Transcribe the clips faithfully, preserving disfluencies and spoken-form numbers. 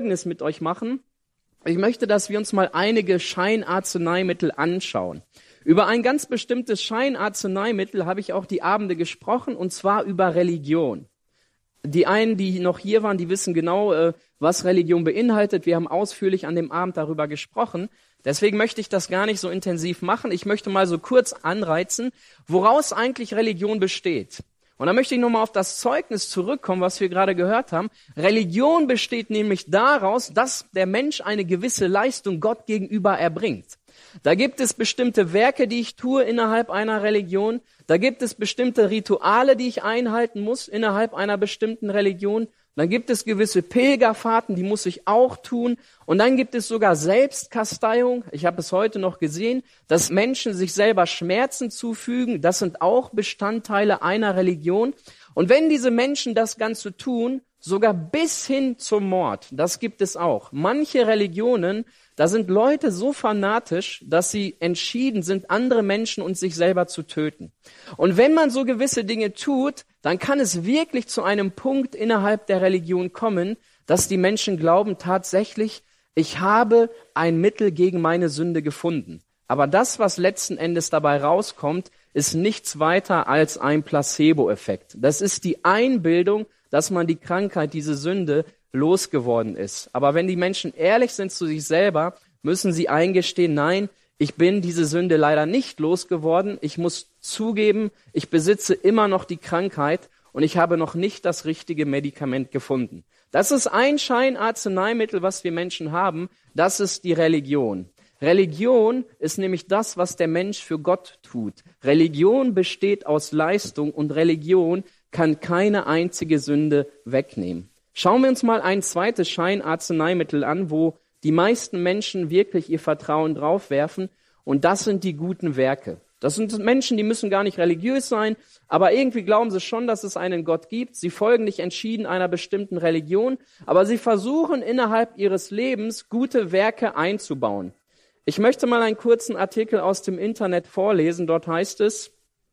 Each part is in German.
mit euch machen. Ich möchte, dass wir uns mal einige Scheinarzneimittel anschauen. Über ein ganz bestimmtes Scheinarzneimittel habe ich auch die Abende gesprochen, und zwar über Religion. Die einen, die noch hier waren, die wissen genau, was Religion beinhaltet. Wir haben ausführlich an dem Abend darüber gesprochen. Deswegen möchte ich das gar nicht so intensiv machen. Ich möchte mal so kurz anreizen, woraus eigentlich Religion besteht. Und da möchte ich nochmal auf das Zeugnis zurückkommen, was wir gerade gehört haben. Religion besteht nämlich daraus, dass der Mensch eine gewisse Leistung Gott gegenüber erbringt. Da gibt es bestimmte Werke, die ich tue innerhalb einer Religion. Da gibt es bestimmte Rituale, die ich einhalten muss innerhalb einer bestimmten Religion. Dann gibt es gewisse Pilgerfahrten, die muss ich auch tun. Und dann gibt es sogar Selbstkasteiung. Ich habe es heute noch gesehen, dass Menschen sich selber Schmerzen zufügen. Das sind auch Bestandteile einer Religion. Und wenn diese Menschen das Ganze tun, sogar bis hin zum Mord, das gibt es auch. Manche Religionen, da sind Leute so fanatisch, dass sie entschieden sind, andere Menschen und sich selber zu töten. Und wenn man so gewisse Dinge tut, dann kann es wirklich zu einem Punkt innerhalb der Religion kommen, dass die Menschen glauben tatsächlich, ich habe ein Mittel gegen meine Sünde gefunden. Aber das, was letzten Endes dabei rauskommt, ist nichts weiter als ein Placebo-Effekt. Das ist die Einbildung, dass man die Krankheit, diese Sünde, losgeworden ist. Aber wenn die Menschen ehrlich sind zu sich selber, müssen sie eingestehen, nein, ich bin diese Sünde leider nicht losgeworden. Ich muss zugeben, ich besitze immer noch die Krankheit und ich habe noch nicht das richtige Medikament gefunden. Das ist ein Scheinarzneimittel, was wir Menschen haben. Das ist die Religion. Religion ist nämlich das, was der Mensch für Gott tut. Religion besteht aus Leistung und Religion kann keine einzige Sünde wegnehmen. Schauen wir uns mal ein zweites Scheinarzneimittel an, wo die meisten Menschen wirklich ihr Vertrauen drauf werfen, und das sind die guten Werke. Das sind Menschen, die müssen gar nicht religiös sein, aber irgendwie glauben sie schon, dass es einen Gott gibt. Sie folgen nicht entschieden einer bestimmten Religion, aber sie versuchen innerhalb ihres Lebens gute Werke einzubauen. Ich möchte mal einen kurzen Artikel aus dem Internet vorlesen. Dort heißt es: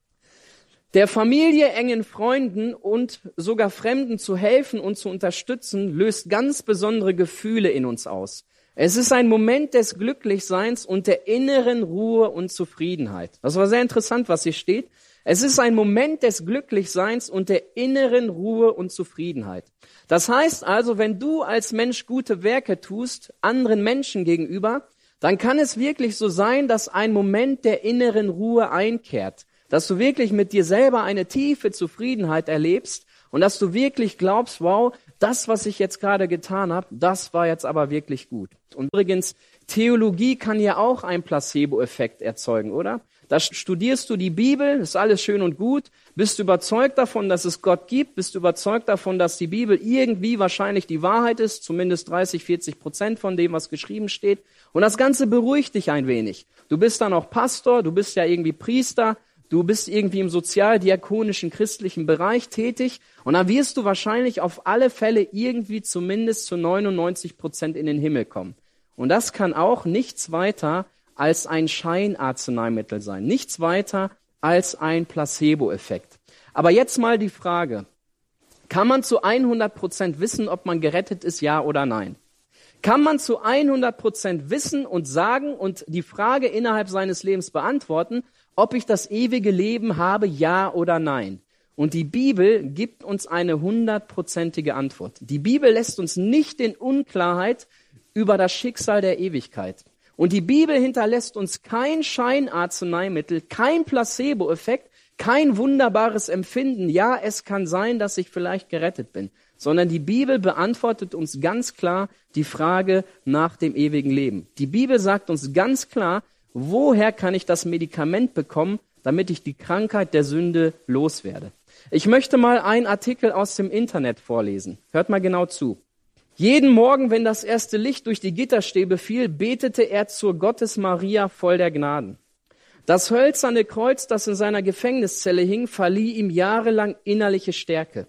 Der Familie, engen Freunden und sogar Fremden zu helfen und zu unterstützen, löst ganz besondere Gefühle in uns aus. Es ist ein Moment des Glücklichseins und der inneren Ruhe und Zufriedenheit. Das war sehr interessant, was hier steht. Es ist ein Moment des Glücklichseins und der inneren Ruhe und Zufriedenheit. Das heißt also, wenn du als Mensch gute Werke tust, anderen Menschen gegenüber, dann kann es wirklich so sein, dass ein Moment der inneren Ruhe einkehrt. Dass du wirklich mit dir selber eine tiefe Zufriedenheit erlebst und dass du wirklich glaubst, wow, das, was ich jetzt gerade getan habe, das war jetzt aber wirklich gut. Und übrigens, Theologie kann ja auch einen Placebo-Effekt erzeugen, oder? Da studierst du die Bibel, ist alles schön und gut, bist überzeugt davon, dass es Gott gibt, bist überzeugt davon, dass die Bibel irgendwie wahrscheinlich die Wahrheit ist, zumindest dreißig, vierzig Prozent von dem, was geschrieben steht. Und das Ganze beruhigt dich ein wenig. Du bist dann auch Pastor, du bist ja irgendwie Priester, du bist irgendwie im sozialdiakonischen christlichen Bereich tätig und dann wirst du wahrscheinlich auf alle Fälle irgendwie zumindest zu neunundneunzig Prozent in den Himmel kommen. Und das kann auch nichts weiter als ein Scheinarzneimittel sein, nichts weiter als ein Placebo-Effekt. Aber jetzt mal die Frage, kann man zu hundert Prozent wissen, ob man gerettet ist, ja oder nein? Kann man zu hundert Prozent wissen und sagen und die Frage innerhalb seines Lebens beantworten, ob ich das ewige Leben habe, ja oder nein? Und die Bibel gibt uns eine hundertprozentige Antwort. Die Bibel lässt uns nicht in Unklarheit über das Schicksal der Ewigkeit. Und die Bibel hinterlässt uns kein Scheinarzneimittel, kein Placebo-Effekt, kein wunderbares Empfinden. Ja, es kann sein, dass ich vielleicht gerettet bin. Sondern die Bibel beantwortet uns ganz klar die Frage nach dem ewigen Leben. Die Bibel sagt uns ganz klar, woher kann ich das Medikament bekommen, damit ich die Krankheit der Sünde loswerde. Ich möchte mal einen Artikel aus dem Internet vorlesen. Hört mal genau zu. Jeden Morgen, wenn das erste Licht durch die Gitterstäbe fiel, betete er zur Gottesmaria voll der Gnaden. Das hölzerne Kreuz, das in seiner Gefängniszelle hing, verlieh ihm jahrelang innerliche Stärke.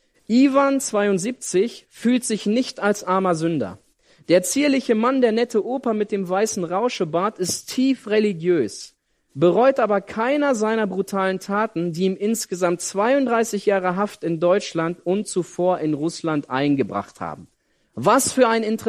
Ivan, zweiundsiebzig, fühlt sich nicht als armer Sünder. Der zierliche Mann der nette Oper mit dem weißen Rauschebart ist tief religiös, bereut aber keiner seiner brutalen Taten, die ihm insgesamt zweiunddreißig Jahre Haft in Deutschland und zuvor in Russland eingebracht haben. Was für ein interessantes